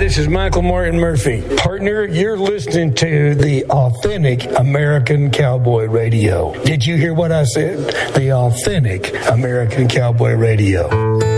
this is Michael Martin Murphy. Partner, you're listening to the Authentic American Cowboy Radio. Did you hear what I said? The Authentic American Cowboy Radio.